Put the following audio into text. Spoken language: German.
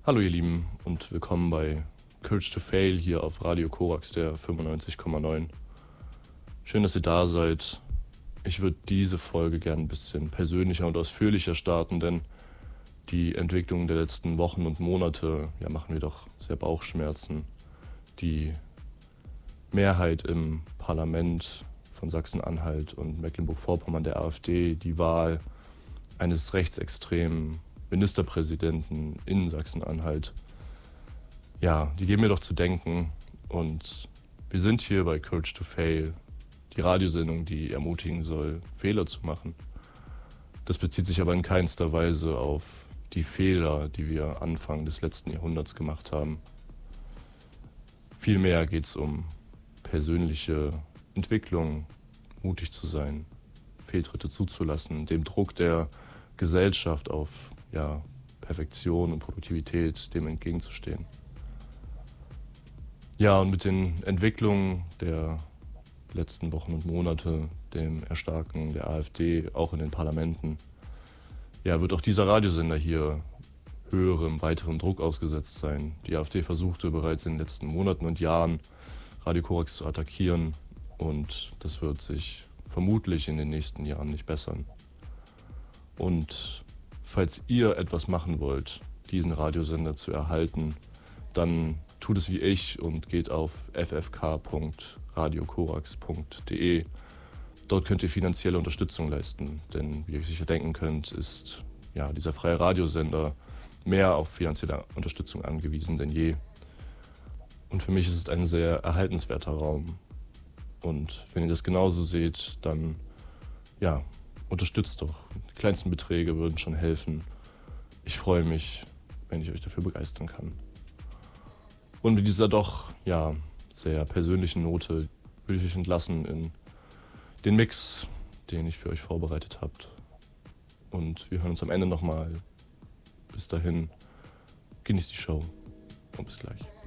Hallo ihr Lieben und willkommen bei Courage to Fail hier auf Radio Korax der 95,9. Schön, dass ihr da seid. Ich würde diese Folge gern ein bisschen persönlicher und ausführlicher starten, denn die Entwicklungen der letzten Wochen und Monate machen mir doch sehr Bauchschmerzen. Die Mehrheit im Parlament von Sachsen-Anhalt und Mecklenburg-Vorpommern der AfD, die Wahl eines rechtsextremen Ministerpräsidenten in Sachsen-Anhalt, die geben mir doch zu denken. Und wir sind hier bei Courage to Fail, die Radiosendung, die ermutigen soll, Fehler zu machen. Das bezieht sich aber in keinster Weise auf die Fehler, die wir Anfang des letzten Jahrhunderts gemacht haben. Vielmehr geht es um persönliche Entwicklung, mutig zu sein, Fehltritte zuzulassen, dem Druck der Gesellschaft auf Perfektion und Produktivität dem entgegenzustehen. Ja, und mit den Entwicklungen der letzten Wochen und Monate, dem Erstarken der AfD, auch in den Parlamenten, wird auch dieser Radiosender hier höherem, weiterem Druck ausgesetzt sein. Die AfD versuchte bereits in den letzten Monaten und Jahren, Radio Korax zu attackieren, und das wird sich vermutlich in den nächsten Jahren nicht bessern. Und falls ihr etwas machen wollt, diesen Radiosender zu erhalten, dann tut es wie ich und geht auf ffk.radiokorax.de. Dort könnt ihr finanzielle Unterstützung leisten, denn wie ihr euch sicher denken könnt, ist dieser freie Radiosender mehr auf finanzielle Unterstützung angewiesen denn je. Und für mich ist es ein sehr erhaltenswerter Raum. Und wenn ihr das genauso seht, dann unterstützt doch. Die kleinsten Beträge würden schon helfen. Ich freue mich, wenn ich euch dafür begeistern kann. Und mit dieser doch sehr persönlichen Note würde ich euch entlassen in den Mix, den ich für euch vorbereitet habe. Und wir hören uns am Ende nochmal. Bis dahin, genießt die Show und bis gleich.